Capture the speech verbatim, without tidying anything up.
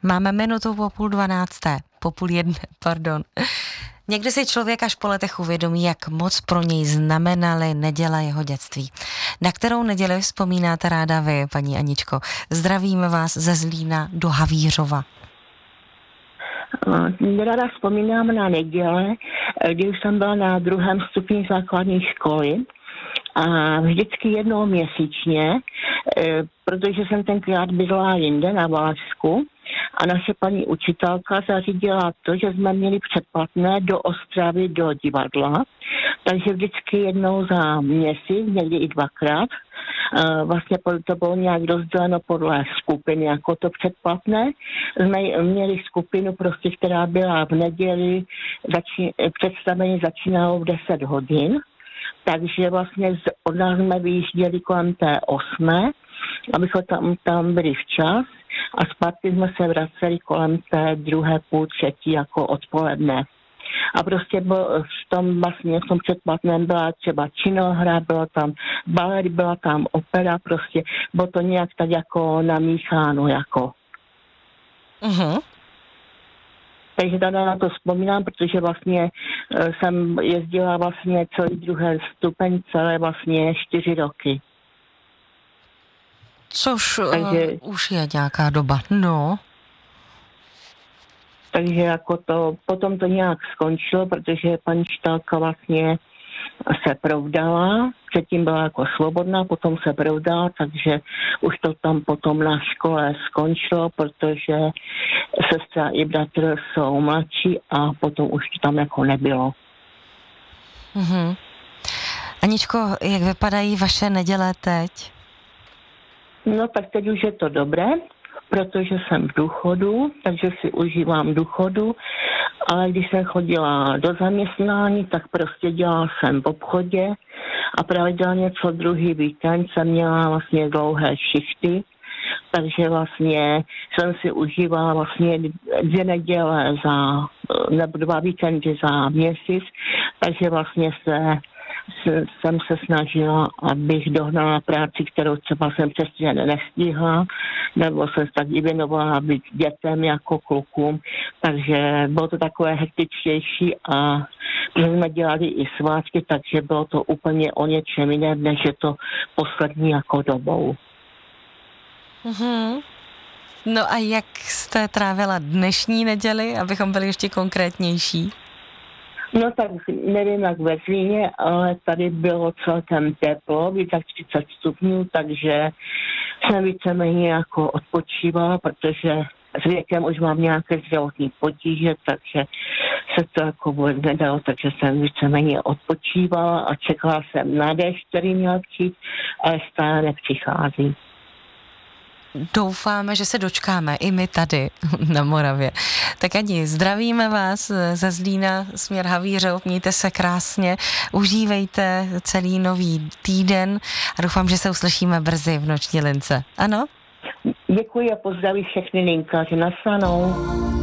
Máme minutu po půl dvanácté, po půl jedné, pardon. Někdy si člověk až po letech uvědomí, jak moc pro něj znamenaly neděle jeho dětství. Na kterou neděli vzpomínáte ráda vy, paní Aničko? Zdravíme vás ze Zlína do Havířova. Ráda vzpomínám na neděle, když jsem byla na druhém stupni základní školy a vždycky jednou měsíčně, protože jsem tenkrát bydlela jinde na Valašsku a naše paní učitelka zařídila to, že jsme měli předplatné do Ostravy do divadla, takže vždycky jednou za měsíc, někdy i dvakrát, vlastně to bylo nějak rozděleno podle skupiny, jako to předplatné. Jsme měli skupinu, prostě, která byla v neděli, začí, představení začínalo v deset hodin, takže vlastně od nás jsme vyjížděli kolem té osmé, abychom tam, tam byli včas a zpátky jsme se vraceli kolem té druhé půl třetí jako odpoledne. A prostě byl, v tom vlastně v tom předplatném byla třeba činohra, byla tam balet, byla tam opera, prostě bylo to nějak tak jako namícháno jako. Uh-huh. Takže tady na to vzpomínám, protože vlastně jsem jezdila vlastně celý druhý stupeň, celé vlastně čtyři roky. Což Takže, uh, už je nějaká doba, no. Takže jako to, potom to nějak skončilo, protože paní učitelka vlastně se provdala, předtím byla jako svobodná, potom se provdala, takže už to tam potom na škole skončilo, protože sestra i bratr jsou mladší a potom už to tam jako nebylo. Mhm. Aničko, jak vypadají vaše neděle teď? No tak teď už je to dobré, protože jsem v důchodu, takže si užívám důchodu, ale když jsem chodila do zaměstnání, tak prostě dělala jsem v obchodě a pravidelně co druhý víkend jsem měla vlastně dlouhé šichty, takže vlastně jsem si užívala vlastně dvě neděle za, nebo dva víkendy za měsíc, takže vlastně se jsem se snažila, abych dohnala práci, kterou třeba jsem přesně nestíhla, nebo jsem se tak i věnovala být dětem jako klukům, takže bylo to takové hektičtější a protože jsme dělali i svátky, takže bylo to úplně o něčem jiném, než je to poslední jako dobou. Mm-hmm. No a jak jste trávila dnešní neděli, abychom byli ještě konkrétnější? No tak nevím jak ve Zlíně, ale tady bylo celkem teplo, víc jak třicet stupňů, takže jsem víceméně jako odpočívala, protože s věkem už mám nějaké zdravotní potíže, takže se to jako vůbec nedalo, takže jsem víceméně odpočívala a čekala jsem na déšť, který měl přijít, ale stále nepřichází. Doufáme, že se dočkáme i my tady na Moravě. Tak Ani, zdravíme vás ze Zlína směr Havířov, mějte se krásně, užívejte celý nový týden a doufám, že se uslyšíme brzy v Noční lince. Ano? Děkuji a pozdraví všechny linkaři. Nasledanou.